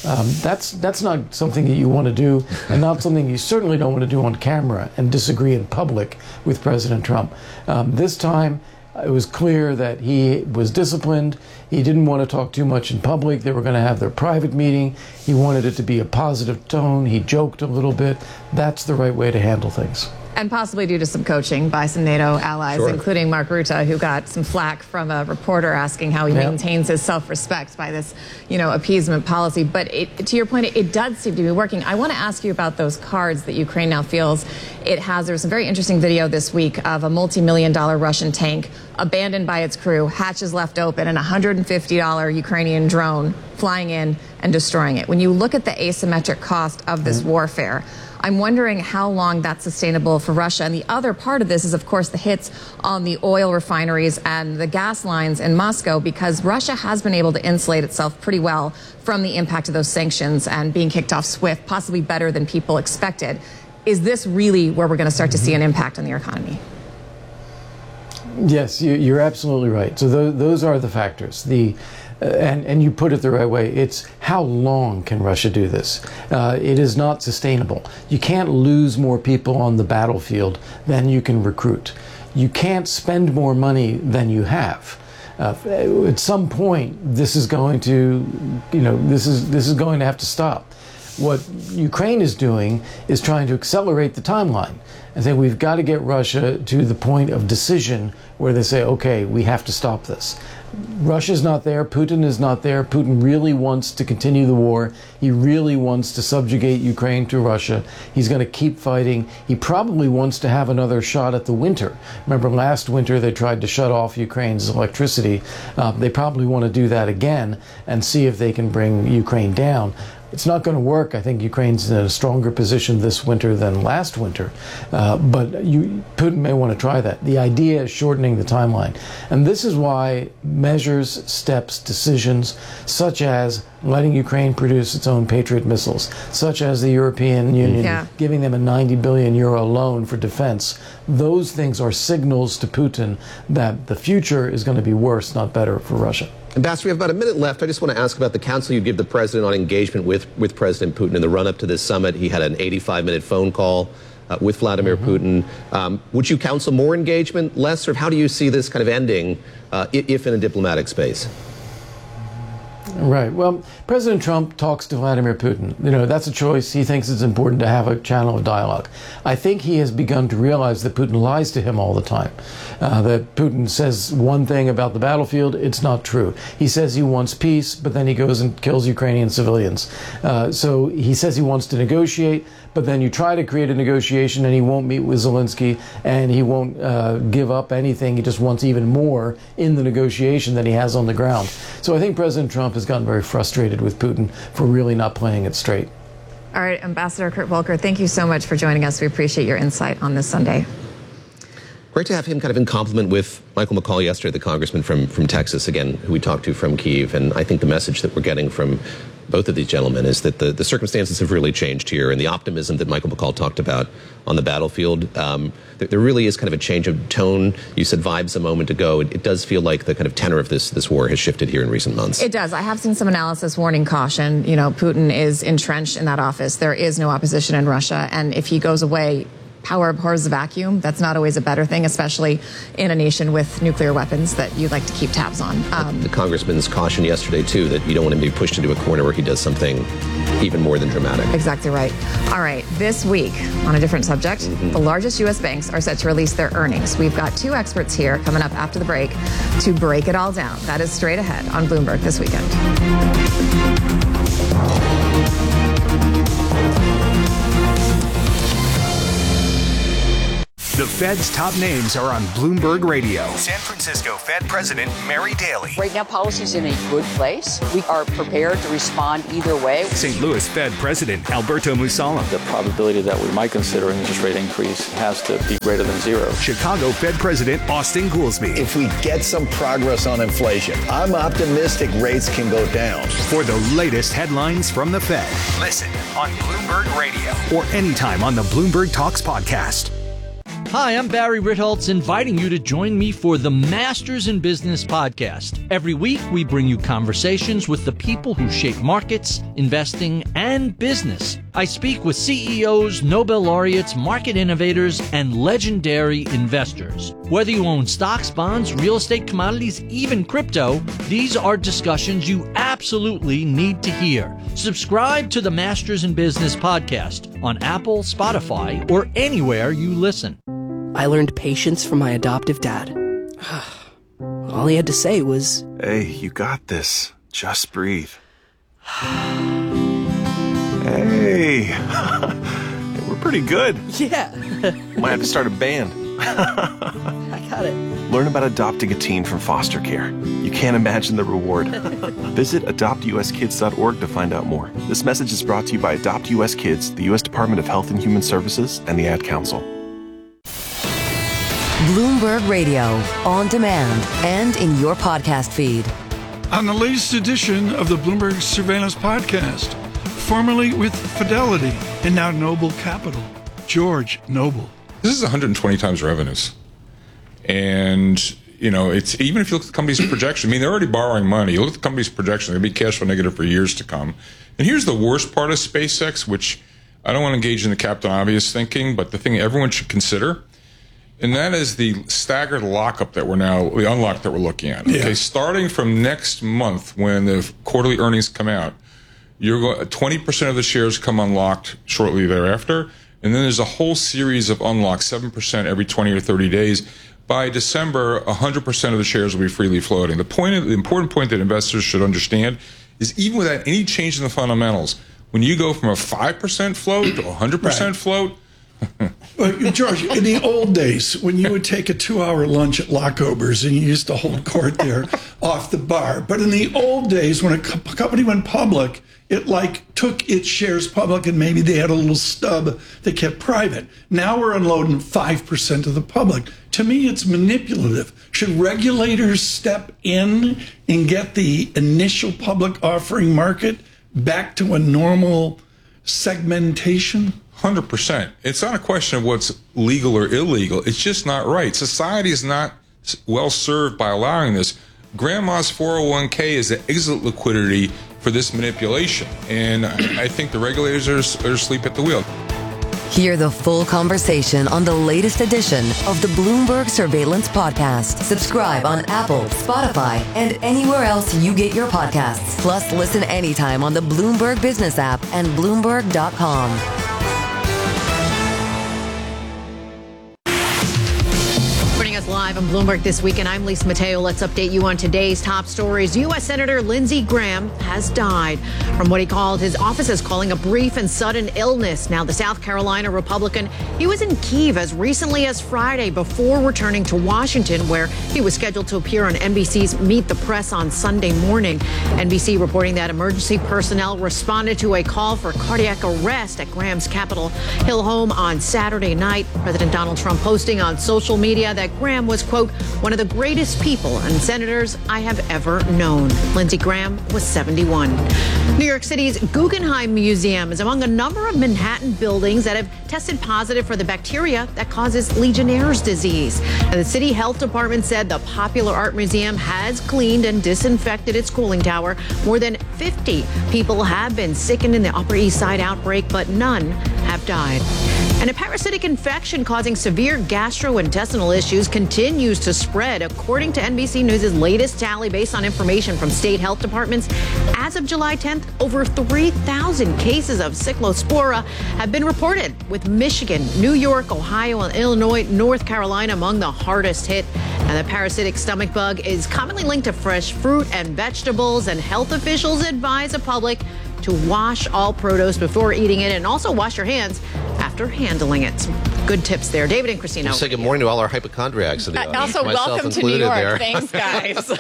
That's not something that you want to do, and not something you certainly don't want to do on camera and disagree in public with President Trump. This time, it was clear that he was disciplined. He didn't want to talk too much in public. They were going to have their private meeting. He wanted it to be a positive tone. He joked a little bit. That's the right way to handle things. And possibly due to some coaching by some NATO allies, including Mark Rutte, who got some flack from a reporter asking how he maintains his self-respect by this, appeasement policy. But to your point, it does seem to be working. I want to ask you about those cards that Ukraine now feels it has. There's a very interesting video this week of a multi-million-dollar Russian tank abandoned by its crew, hatches left open, and a $150 Ukrainian drone flying in and destroying it. When you look at the asymmetric cost of this warfare, I'm wondering how long that's sustainable for Russia. And the other part of this is, of course, the hits on the oil refineries and the gas lines in Moscow, because Russia has been able to insulate itself pretty well from the impact of those sanctions and being kicked off SWIFT, possibly better than people expected. Is this really where we're going to start to see an impact on the economy? Yes, you're absolutely right. So those are the factors. And you put it the right way. It's how long can Russia do this? It is not sustainable. You can't lose more people on the battlefield than you can recruit. You can't spend more money than you have. At some point, this is going to, this is going to have to stop. What Ukraine is doing is trying to accelerate the timeline and say we've got to get Russia to the point of decision where they say, okay, we have to stop this. Russia's not there. Putin is not there. Putin really wants to continue the war. He really wants to subjugate Ukraine to Russia. He's going to keep fighting. He probably wants to have another shot at the winter. Remember last winter they tried to shut off Ukraine's electricity. They probably want to do that again and see if they can bring Ukraine down. It's not going to work. I think Ukraine's in a stronger position this winter than last winter. But Putin may want to try that. The idea is shortening the timeline. And this is why measures, steps, decisions, such as letting Ukraine produce its own Patriot missiles, such as the European Union giving them a 90 billion euro loan for defense, those things are signals to Putin that the future is going to be worse, not better for Russia. Ambassador, we have about a minute left. I just want to ask about the counsel you give the president on engagement with President Putin in the run-up to this summit. He had an 85-minute phone call with Vladimir Putin. Would you counsel more engagement, less, or how do you see this kind of ending, if in a diplomatic space? Right. Well, President Trump talks to Vladimir Putin. That's a choice. He thinks it's important to have a channel of dialogue. I think he has begun to realize that Putin lies to him all the time. That Putin says one thing about the battlefield, it's not true. He says he wants peace, but then he goes and kills Ukrainian civilians. So he says he wants to negotiate, but then you try to create a negotiation and he won't meet with Zelensky and he won't give up anything. He just wants even more in the negotiation than he has on the ground. So I think President Trump has gotten very frustrated with Putin for really not playing it straight. All right, Ambassador Kurt Volker, thank you so much for joining us. We appreciate your insight on this Sunday. Great to have him kind of in compliment with Michael McCaul yesterday, the congressman from Texas, again, who we talked to from Kyiv. And I think the message that we're getting from both of these gentlemen is that the circumstances have really changed here, and the optimism that Michael McCaul talked about on the battlefield, there really is kind of a change of tone. You said vibes a moment ago. It does feel like the kind of tenor of this war has shifted here in recent months. It does. I have seen some analysis warning caution. Putin is entrenched in that office. There is no opposition in Russia, and if he goes away power abhors the vacuum. That's not always a better thing, especially in a nation with nuclear weapons that you'd like to keep tabs on. The congressman's caution yesterday, too, that you don't want him to be pushed into a corner where he does something even more than dramatic. Exactly right. All right, this week, on a different subject, the largest U.S. banks are set to release their earnings. We've got two experts here coming up after the break to break it all down. That is straight ahead on Bloomberg this weekend. The Fed's top names are on Bloomberg Radio. San Francisco Fed President Mary Daly. Right now, policy's in a good place. We are prepared to respond either way. St. Louis Fed President Alberto Mussolem. The probability that we might consider an interest rate increase has to be greater than zero. Chicago Fed President Austin Goolsbee. If we get some progress on inflation, I'm optimistic rates can go down. For the latest headlines from the Fed. Listen on Bloomberg Radio. Or anytime on the Bloomberg Talks podcast. Hi, I'm Barry Ritholtz, inviting you to join me for the Masters in Business podcast. Every week, we bring you conversations with the people who shape markets, investing, and business. I speak with CEOs, Nobel laureates, market innovators, and legendary investors. Whether you own stocks, bonds, real estate, commodities, even crypto, these are discussions you absolutely need to hear. Subscribe to the Masters in Business podcast on Apple, Spotify, or anywhere you listen. I learned patience from my adoptive dad. All he had to say was, "Hey, you got this. Just breathe." Hey, we're pretty good. Yeah. Might have to start a band. I got it. Learn about adopting a teen from foster care. You can't imagine the reward. Visit adoptuskids.org to find out more. This message is brought to you by Adopt US Kids, the U.S. Department of Health and Human Services, and the Ad Council. Bloomberg Radio, on demand and in your podcast feed. On the latest edition of the Bloomberg Surveillance Podcast, formerly with Fidelity and now Noble Capital, George Noble. This is 120 times revenues. And, you know, it's even if you look at the company's projection, I mean, they're already borrowing money. You look at the company's projection, they're going to be cash flow negative for years to come. And here's the worst part of SpaceX, which I don't want to engage in the Captain Obvious thinking, but the thing everyone should consider, and that is the staggered lockup that the unlock that we're looking at. Okay, starting from next month when the quarterly earnings come out, 20% of the shares come unlocked shortly thereafter, and then there's a whole series of unlocks, 7% every 20 or 30 days. By December, 100% of the shares will be freely floating. The important point that investors should understand is even without any change in the fundamentals, when you go from a 5% float to 100% float. George, in the old days, when you would take a 2-hour lunch at Lockober's and you used to hold court there off the bar, but in the old days, when a company went public, it took its shares public and maybe they had a little stub they kept private. Now we're unloading 5% of the public. To me, it's manipulative. Should regulators step in and get the initial public offering market back to a normal segmentation? 100%. It's not a question of what's legal or illegal. It's just not right. Society is not well served by allowing this. Grandma's 401k is the exit liquidity for this manipulation. And I think the regulators are asleep at the wheel. Hear the full conversation on the latest edition of the Bloomberg Surveillance Podcast. Subscribe on Apple, Spotify, and anywhere else you get your podcasts. Plus, listen anytime on the Bloomberg Business app and Bloomberg.com. Live on Bloomberg This Weekend. I'm Lisa Mateo. Let's update you on today's top stories. U.S. Senator Lindsey Graham has died from what he called his office is calling a brief and sudden illness. Now, the South Carolina Republican, he was in Kyiv as recently as Friday before returning to Washington, where he was scheduled to appear on NBC's Meet the Press on Sunday morning. NBC reporting that emergency personnel responded to a call for cardiac arrest at Graham's Capitol Hill home on Saturday night. President Donald Trump posting on social media that Graham was, quote, one of the greatest people and senators I have ever known. Lindsey Graham was 71. New York City's Guggenheim Museum is among a number of Manhattan buildings that have tested positive for the bacteria that causes Legionnaire's disease. Now, the city health department said the popular art museum has cleaned and disinfected its cooling tower. More than 50 people have been sickened in the Upper East Side outbreak, but none have died. And a parasitic infection causing severe gastrointestinal issues continues to spread. According to NBC News' latest tally based on information from state health departments, as of July 10th, over 3,000 cases of Cyclospora have been reported, with Michigan, New York, Ohio, and Illinois, North Carolina among the hardest hit. And the parasitic stomach bug is commonly linked to fresh fruit and vegetables, and health officials advise the public to wash all produce before eating it and also wash your hands after handling it. Some good tips there. David and Christina. Say good morning to all our hypochondriacs in the audience. Also, myself welcome to New included York. there. Thanks, guys.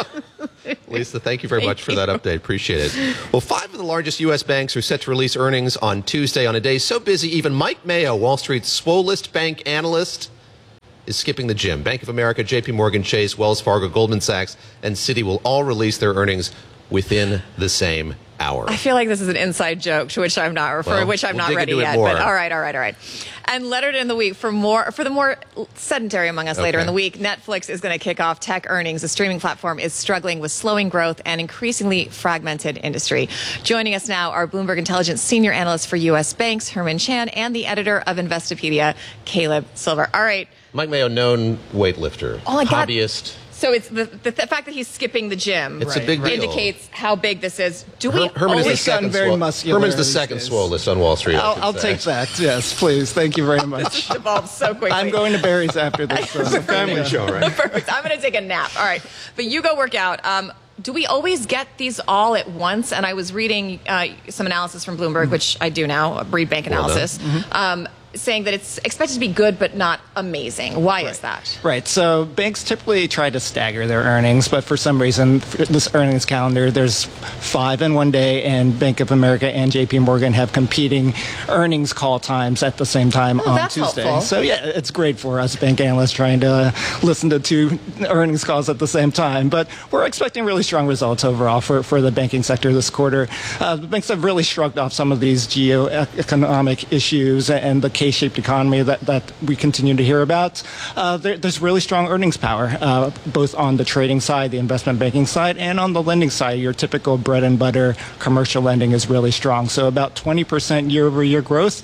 Lisa, thank you very much for that update. Appreciate it. Well, 5 of the largest U.S. banks are set to release earnings on Tuesday on a day so busy, even Mike Mayo, Wall Street's swollest bank analyst, is skipping the gym. Bank of America, J.P. Morgan Chase, Wells Fargo, Goldman Sachs, and Citi will all release their earnings within the same hour. I feel like this is an inside joke to which I'm not not ready yet. But all right. And later in the week, for the more sedentary among us later in the week, Netflix is going to kick off tech earnings. The streaming platform is struggling with slowing growth and increasingly fragmented industry. Joining us now are Bloomberg Intelligence senior analyst for U.S. banks, Herman Chan, and the editor of Investopedia, Caleb Silver. All right. Mike Mayo, known weightlifter, hobbyist. So it's the fact that he's skipping the gym. It's a big deal. Indicates how big this is. Herman is the second Herman's the second swollest on Wall Street. I'll take that. Yes, please. Thank you very much. This evolved so quickly. I'm going to Barry's after this. It's a family show, right? Perfect. I'm going to take a nap. All right. But you go work out. Do we always get these all at once? And I was reading some analysis from Bloomberg, which I do now, read bank analysis, saying that it's expected to be good but not amazing. Why is that? Right. So banks typically try to stagger their earnings, but for some reason, this earnings calendar, there's 5 in one day, and Bank of America and J.P. Morgan have competing earnings call times at the same time on that's Tuesday. Helpful. So yeah, it's great for us bank analysts trying to listen to 2 earnings calls at the same time. But we're expecting really strong results overall for the banking sector this quarter. The banks have really shrugged off some of these geoeconomic issues and the K-shaped economy that we continue to hear about. There's really strong earnings power, both on the trading side, the investment banking side, and on the lending side. Your typical bread and butter commercial lending is really strong. So about 20% year-over-year growth.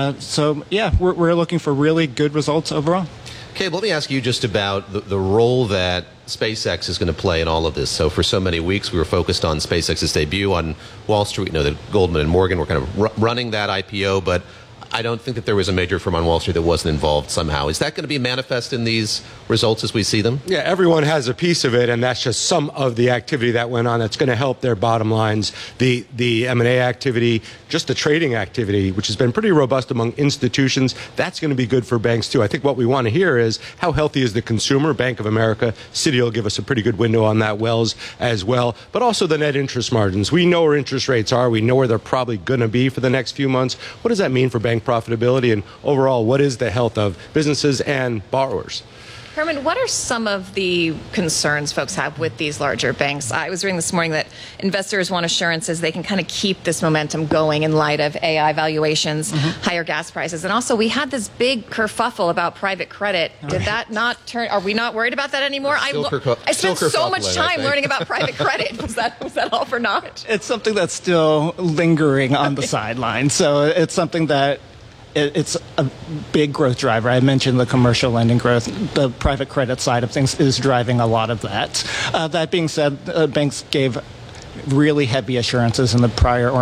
So yeah, we're looking for really good results overall. Okay, let me ask you just about the role that SpaceX is going to play in all of this. So for so many weeks, we were focused on SpaceX's debut on Wall Street. You know that Goldman and Morgan were kind of running that IPO, but I don't think that there was a major firm on Wall Street that wasn't involved somehow. Is that going to be manifest in these results as we see them? Yeah, everyone has a piece of it, and that's just some of the activity that went on that's going to help their bottom lines. The M&A activity, just the trading activity, which has been pretty robust among institutions, that's going to be good for banks too. I think what we want to hear is how healthy is the consumer. Bank of America, Citi will give us a pretty good window on that, Wells as well, but also the net interest margins. We know where interest rates are. We know where they're probably going to be for the next few months. What does that mean for bank profitability, and overall, what is the health of businesses and borrowers? Herman, what are some of the concerns folks have with these larger banks? I was reading this morning that investors want assurances they can kind of keep this momentum going in light of AI valuations, higher gas prices. And also, we had this big kerfuffle about private credit. Did that not turn? Are we not worried about that anymore? I spent so much time learning about private credit. Was that all for naught? It's something that's still lingering on the sidelines. So it's something that it's a big growth driver. I mentioned the commercial lending growth. The private credit side of things is driving a lot of that. That being said, banks gave really heavy assurances in the prior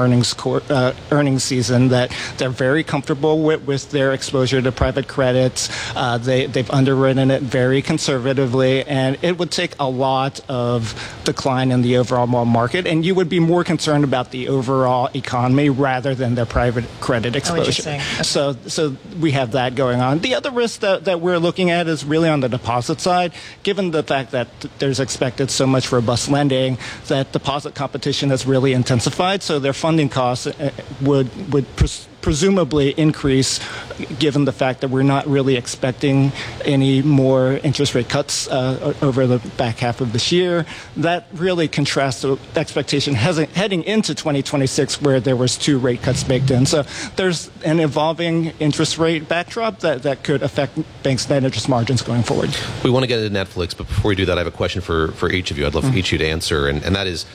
earnings season that they're very comfortable with their exposure to private credit. They've underwritten it very conservatively, and it would take a lot of decline in the overall market, and you would be more concerned about the overall economy rather than their private credit exposure. So we have that going on. The other risk that we're looking at is really on the deposit side, given the fact that there's expected so much robust lending, that deposit competition has really intensified, so their funding costs would presumably increase, given the fact that we're not really expecting any more interest rate cuts over the back half of this year. That really contrasts the expectation heading into 2026, where there was 2 rate cuts baked in. So there's an evolving interest rate backdrop that could affect banks' net interest margins going forward. We want to get into Netflix, but before we do that, I have a question for each of you. I'd love for each of you to answer, and that is,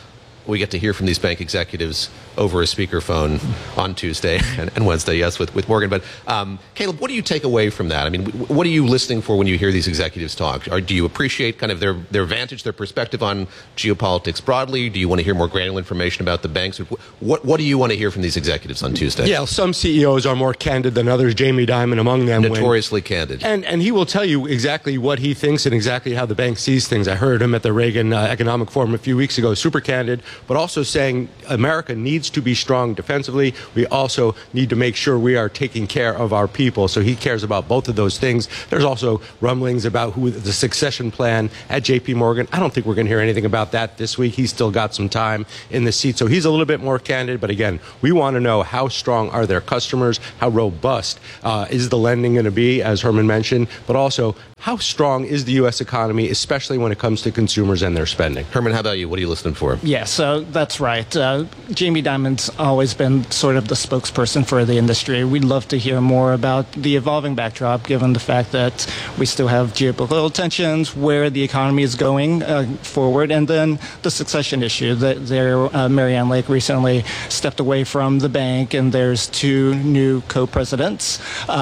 we get to hear from these bank executives over a speakerphone on Tuesday and Wednesday, yes, with Morgan. But Caleb, what do you take away from that? I mean, what are you listening for when you hear these executives talk? Do you appreciate kind of their vantage, their perspective on geopolitics broadly? Do you want to hear more granular information about the banks? What do you want to hear from these executives on Tuesday? Yeah, some CEOs are more candid than others. Jamie Dimon among them. Notoriously candid. And he will tell you exactly what he thinks and exactly how the bank sees things. I heard him at the Reagan Economic Forum a few weeks ago, super candid, but also saying America needs to be strong defensively. We also need to make sure we are taking care of our people. So he cares about both of those things. There's also rumblings about the succession plan at JP Morgan. I don't think we're going to hear anything about that this week. He's still got some time in the seat. So he's a little bit more candid. But again, we want to know how strong are their customers? How robust is the lending going to be, as Herman mentioned? But also, how strong is the U.S. economy, especially when it comes to consumers and their spending? Herman, how about you? What are you listening for? Yeah, so that's right. Jamie Dimon's always been sort of the spokesperson for the industry. We'd love to hear more about the evolving backdrop, given the fact that we still have geopolitical tensions, where the economy is going forward, and then the succession issue. Marianne Lake recently stepped away from the bank, and there's 2 new co-presidents.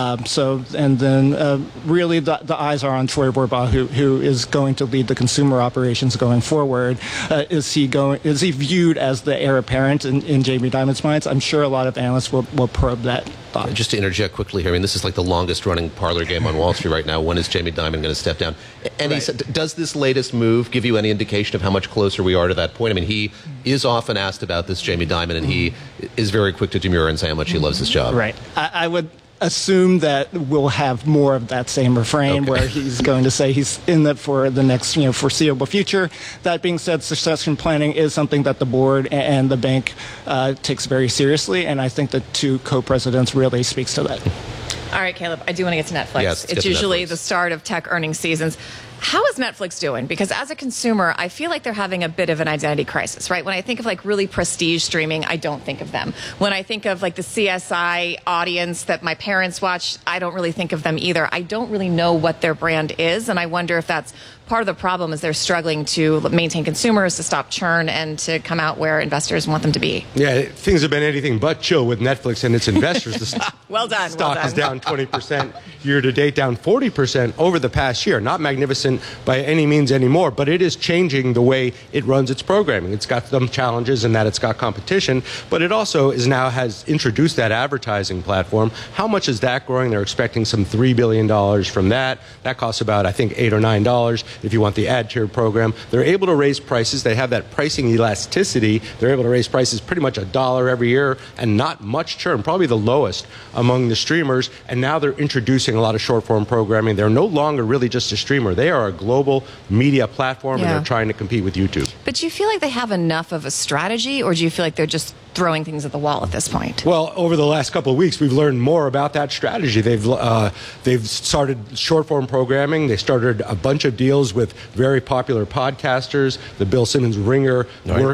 And then really the eyes are on Troy Borbaugh, who is going to lead the consumer operations going forward. Is he viewed as the heir apparent in Jamie Dimon's minds? I'm sure a lot of analysts will probe that thought. Just to interject quickly here, I mean, this is like the longest running parlor game on Wall Street right now. When is Jamie Dimon going to step down? And right. Does this latest move give you any indication of how much closer we are to that point? I mean, he is often asked about this, Jamie Dimon, and he is very quick to demur and say how much he loves his job. Right. I would assume that we'll have more of that same refrain, where he's going to say he's in it for the next foreseeable future. That being said, succession planning is something that the board and the bank takes very seriously, and I think the 2 co-presidents really speaks to that. All right, Caleb, I do want to get to Netflix. Yes, it's usually the start of tech earnings seasons. How is Netflix doing? Because as a consumer, I feel like they're having a bit of an identity crisis, right? When I think of like really prestige streaming, I don't think of them. When I think of like the CSI audience that my parents watch, I don't really think of them either. I don't really know what their brand is, and I wonder if that's part of the problem is they're struggling to maintain consumers, to stop churn, and to come out where investors want them to be. Yeah, things have been anything but chill with Netflix and its investors. The well done. Stock is down 20% year to date, down 40% over the past year. Not magnificent by any means anymore, but it is changing the way it runs its programming. It's got some challenges in that it's got competition, but it also has introduced that advertising platform. How much is that growing? They're expecting some $3 billion from that. That costs about, I think, $8 or $9 if you want the ad tier program. They're able to raise prices. They have that pricing elasticity. They're able to raise prices pretty much $1 every year and not much churn, probably the lowest among the streamers. And now they're introducing a lot of short form programming. They're no longer really just a streamer. They are a global media platform, and they're trying to compete with YouTube. But do you feel like they have enough of a strategy, or do you feel like they're just throwing things at the wall at this point? Well, over the last couple of weeks, we've learned more about that strategy. They've started short form programming. They started a bunch of deals with very popular podcasters. The Bill Simmons Ringer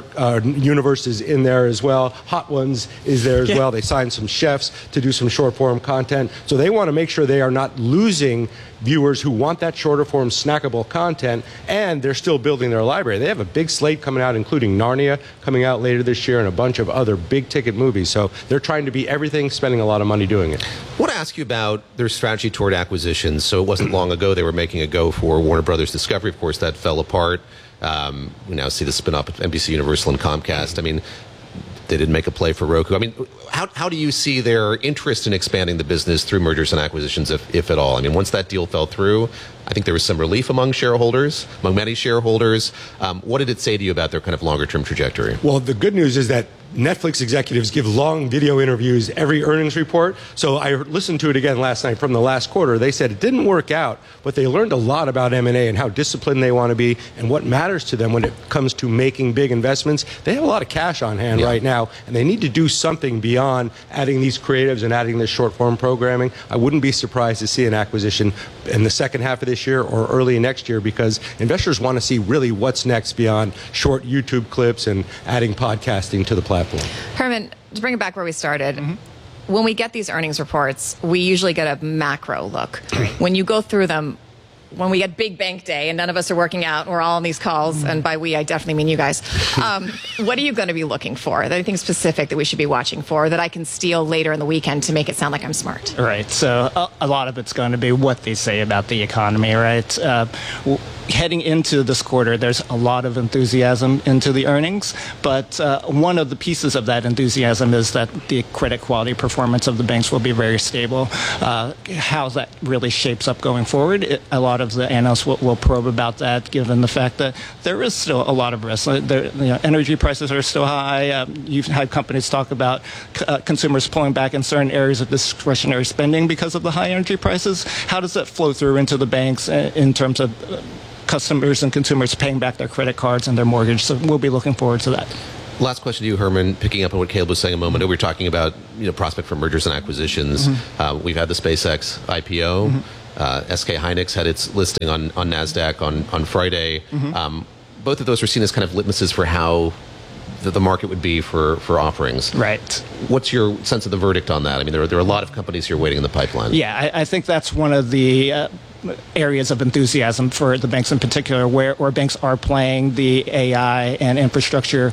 universe is in there as well. Hot Ones is there as well. They signed some chefs to do some short form content. So they want to make sure they are not losing viewers who want that shorter form snackable content, and they're still building their library. They have a big slate coming out, including Narnia coming out later this year and a bunch of other big ticket movies. So they're trying to be everything, spending a lot of money doing it. I want to ask you about their strategy toward acquisitions. So it wasn't long ago they were making a go for Warner Brothers Discovery. Of course, that fell apart. We now see the spin-off of NBC Universal and Comcast. I mean, they didn't make a play for Roku. I mean, how do you see their interest in expanding the business through mergers and acquisitions, if at all? I mean, once that deal fell through, I think there was some relief among many shareholders. What did it say to you about their kind of longer-term trajectory? Well, the good news is that Netflix executives give long video interviews every earnings report. So I listened to it again last night from the last quarter. They said it didn't work out, but they learned a lot about M&A and how disciplined they want to be and what matters to them when it comes to making big investments. They have a lot of cash on hand right now, and they need to do something beyond adding these creatives and adding this short-form programming. I wouldn't be surprised to see an acquisition in the second half of this year or early next year, because investors want to see really what's next beyond short YouTube clips and adding podcasting to the platform. Herman, to bring it back where we started, when we get these earnings reports, we usually get a macro look. When you go through them, when we get big bank day and none of us are working out and we're all on these calls, and by we, I definitely mean you guys, what are you going to be looking for? Is there anything specific that we should be watching for that I can steal later in the weekend to make it sound like I'm smart? Right. So a lot of it's going to be what they say about the economy, right? Heading into this quarter, there's a lot of enthusiasm into the earnings, but one of the pieces of that enthusiasm is that the credit quality performance of the banks will be very stable. How that really shapes up going forward, a lot of the analysts will probe about that, given the fact that there is still a lot of risk. Energy prices are still high. You've had companies talk about consumers pulling back in certain areas of discretionary spending because of the high energy prices. How does that flow through into the banks in terms of customers and consumers paying back their credit cards and their mortgage? So we'll be looking forward to that. Last question to you, Herman, picking up on what Caleb was saying a moment ago. We were talking about prospect for mergers and acquisitions. Mm-hmm. We've had the SpaceX IPO. Mm-hmm. SK Hynix had its listing on NASDAQ on Friday. Mm-hmm. Both of those were seen as kind of litmuses for how the market would be for offerings. Right. What's your sense of the verdict on that? I mean, there are a lot of companies here waiting in the pipeline. Yeah, I think that's one of the areas of enthusiasm for the banks in particular, where banks are playing the AI and infrastructure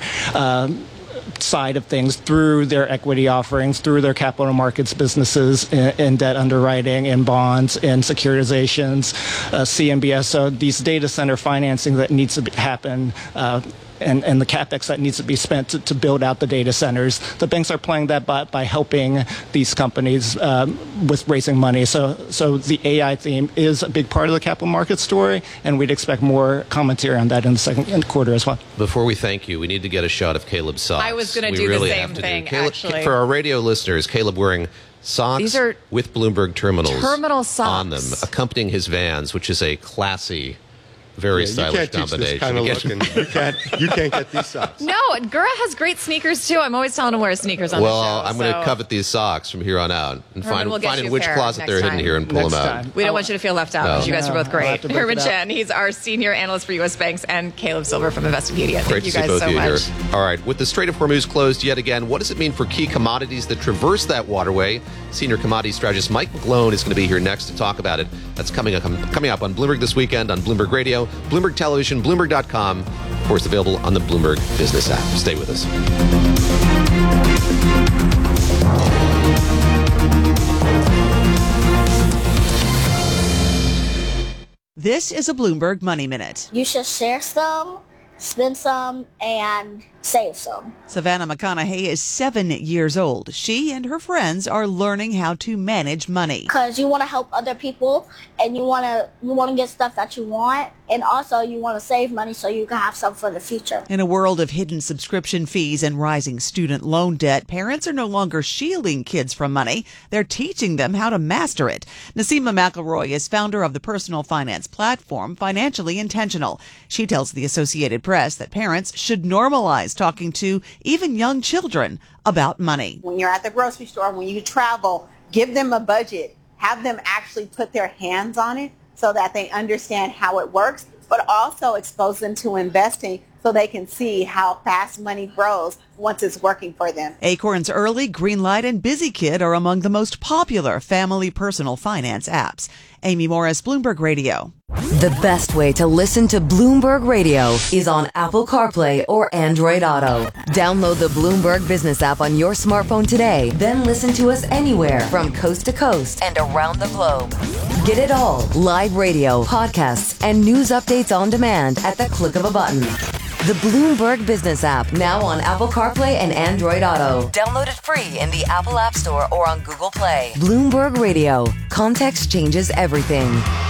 side of things through their equity offerings, through their capital markets businesses, in debt underwriting, in bonds, in securitizations, CMBS. So these data center financing that needs to happen, and the capex that needs to be spent to build out the data centers, the banks are playing that by helping these companies with raising money. So the AI theme is a big part of the capital market story, and we'd expect more commentary on that in the second quarter as well. Before we thank you, we need to get a shot of Caleb's socks. I was going to do the same thing, actually. For our radio listeners, Caleb wearing socks These are with Bloomberg terminals socks on them, accompanying his Vans, which is a classy, very stylish combination. You can't get these socks. No, Gura has great sneakers too. I'm always telling him to wear sneakers on the show. Well, I'm going to covet these socks from here on out and find in which closet they're hidden here and pull them out. We don't want you to feel left out because you guys are both great. Herman it Chen, he's our senior analyst for U.S. banks, and Caleb Silver from Investopedia. Great Thank you to see guys both so of you much. here. All right, with the Strait of Hormuz closed yet again, what does it mean for key commodities that traverse that waterway? Senior commodity strategist Mike McGlone is going to be here next to talk about it. That's coming up on Bloomberg This Weekend, on Bloomberg Radio, Bloomberg Television, Bloomberg.com, of course available on the Bloomberg Business app. Stay with us. This is a Bloomberg Money Minute. You should share some, spend some, and save some. Savannah McConaughey is 7 years old. She and her friends are learning how to manage money. Because you want to help other people, and you want to get stuff that you want, and also you want to save money so you can have some for the future. In a world of hidden subscription fees and rising student loan debt, parents are no longer shielding kids from money. They're teaching them how to master it. Nasima McElroy is founder of the personal finance platform Financially Intentional. She tells the Associated Press that parents should normalize talking to even young children about money. When you're at the grocery store, when you travel, give them a budget. Have them actually put their hands on it so that they understand how it works, but also expose them to investing so they can see how fast money grows once it's working for them. Acorns Early, Greenlight, and BusyKid are among the most popular family personal finance apps. Amy Morris, Bloomberg Radio. The best way to listen to Bloomberg Radio is on Apple CarPlay or Android Auto. Download the Bloomberg Business app on your smartphone today, then listen to us anywhere from coast to coast and around the globe. Get it all, live radio, podcasts, and news updates on demand at the click of a button. The Bloomberg Business app, now on Apple CarPlay and Android Auto. Download it free in the Apple App Store or on Google Play. Bloomberg Radio. Context changes everything.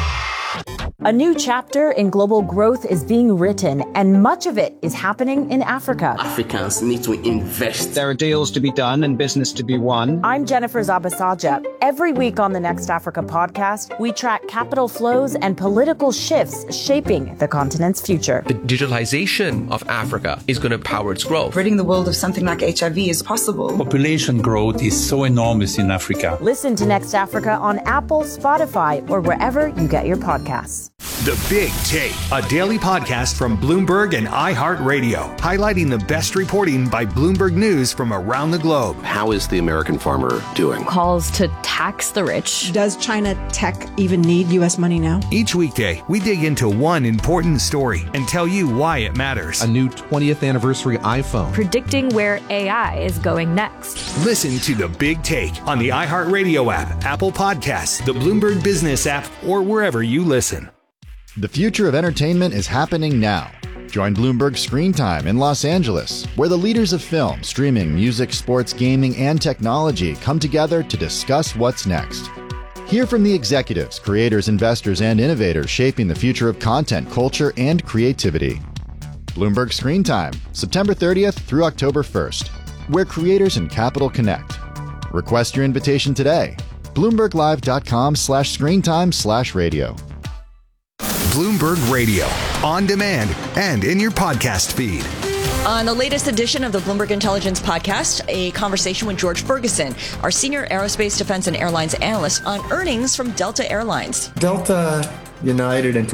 A new chapter in global growth is being written, and much of it is happening in Africa. Africans need to invest. There are deals to be done and business to be won. I'm Jennifer Zabasaja. Every week on the Next Africa podcast, we track capital flows and political shifts shaping the continent's future. The digitalization of Africa is going to power its growth. Ridding the world of something like HIV is possible. Population growth is so enormous in Africa. Listen to Next Africa on Apple, Spotify, or wherever you get your podcasts. The Big Take, a daily podcast from Bloomberg and iHeartRadio, highlighting the best reporting by Bloomberg News from around the globe. How is the American farmer doing? Calls to tax the rich. Does China tech even need U.S. money now? Each weekday, we dig into one important story and tell you why it matters. A new 20th anniversary iPhone. Predicting where AI is going next. Listen to The Big Take on the iHeartRadio app, Apple Podcasts, the Bloomberg Business app, or wherever you listen. The future of entertainment is happening now. Join Bloomberg Screen Time in Los Angeles, where the leaders of film, streaming, music, sports, gaming, and technology come together to discuss what's next. Hear from the executives, creators, investors, and innovators shaping the future of content, culture, and creativity. Bloomberg Screen Time, September 30th through October 1st, where creators and capital connect. Request your invitation today. BloombergLive.com/screentime/radio. Bloomberg Radio, on demand and in your podcast feed. On the latest edition of the Bloomberg Intelligence Podcast, a conversation with George Ferguson, our senior aerospace, defense, and airlines analyst, on earnings from Delta Airlines. Delta, United, and